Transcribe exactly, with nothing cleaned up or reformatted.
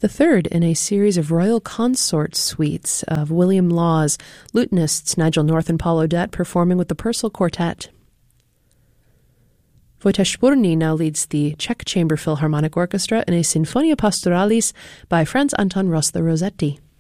the third in a series of royal consort suites of William Laws, lutenists Nigel North and Paul Odette performing with the Purcell Quartet. Wojciech Spurny now leads the Czech Chamber Philharmonic Orchestra in a Sinfonia Pastoralis by Franz Anton Ross the Rossetti.